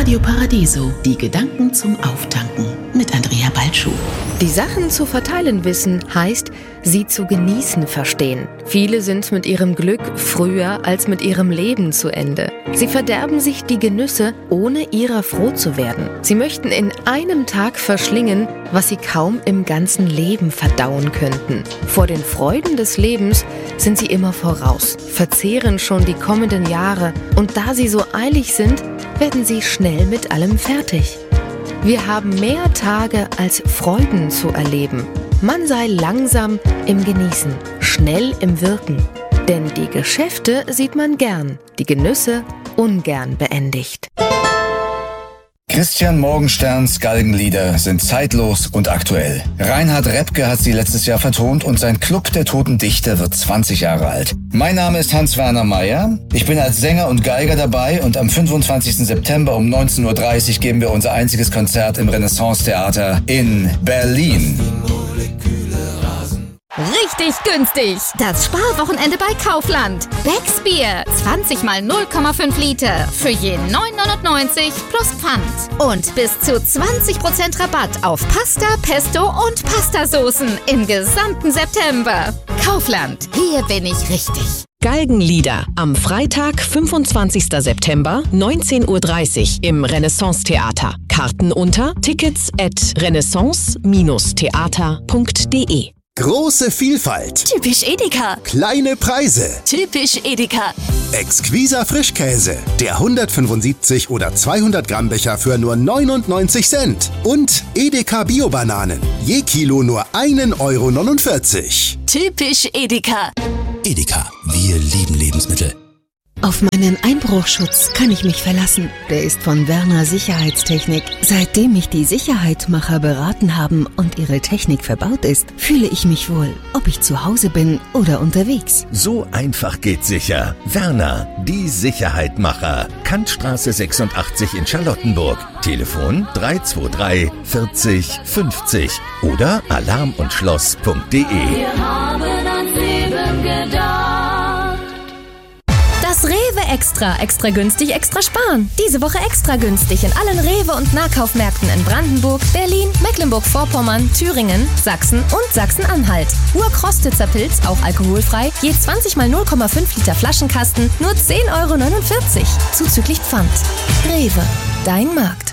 Radio Paradiso, die Gedanken zum Auftanken mit Andrea Balschuh. Die Sachen zu verteilen wissen heißt, sie zu genießen verstehen. Viele sind mit ihrem Glück früher als mit ihrem Leben zu Ende. Sie verderben sich die Genüsse, ohne ihrer froh zu werden. Sie möchten in einem Tag verschlingen, was sie kaum im ganzen Leben verdauen könnten. Vor den Freuden des Lebens sind sie immer voraus, verzehren schon die kommenden Jahre und da sie so eilig sind, werden sie schnell mit allem fertig. Wir haben mehr Tage als Freuden zu erleben. Man sei langsam im Genießen, schnell im Wirken. Denn die Geschäfte sieht man gern, die Genüsse ungern beendigt. Christian Morgensterns Galgenlieder sind zeitlos und aktuell. Reinhard Repke hat sie letztes Jahr vertont und sein Club der Toten Dichter wird 20 Jahre alt. Mein Name ist Hans-Werner Meyer. Ich bin als Sänger und Geiger dabei und am 25. September um 19.30 Uhr geben wir unser einziges Konzert im Renaissance-Theater in Berlin. Richtig günstig! Das Sparwochenende bei Kaufland. Becks Bier, 20 mal 0,5 Liter für je 9,99 plus Pfand. Und bis zu 20% Rabatt auf Pasta, Pesto und Pastasoßen im gesamten September. Kaufland, hier bin ich richtig. Galgenlieder am Freitag, 25. September, 19.30 Uhr im Renaissance-Theater. Karten unter tickets@renaissance-theater.de. Große Vielfalt. Typisch Edeka. Kleine Preise. Typisch Edeka. Exquiser Frischkäse. Der 175 oder 200 Gramm Becher für nur 99 Cent. Und Edeka Bio-Bananen. Je Kilo nur 1,49 €. Typisch Edeka. Edeka, wir lieben Lebensmittel. Auf meinen Einbruchschutz kann ich mich verlassen. Der ist von Werner Sicherheitstechnik. Seitdem mich die Sicherheitmacher beraten haben und ihre Technik verbaut ist, fühle ich mich wohl, ob ich zu Hause bin oder unterwegs. So einfach geht sicher. Werner, die Sicherheitmacher. Kantstraße 86 in Charlottenburg. Telefon 323 40 50 oder alarmundschloss.de. Wir haben ans Leben gedacht. Das Rewe extra günstig, extra sparen. Diese Woche extra günstig in allen Rewe- und Nahkaufmärkten in Brandenburg, Berlin, Mecklenburg-Vorpommern, Thüringen, Sachsen und Sachsen-Anhalt. Urkrostitzer Pilz, auch alkoholfrei, je 20 mal 0,5 Liter Flaschenkasten, nur 10,49 € zuzüglich Pfand. Rewe, dein Markt.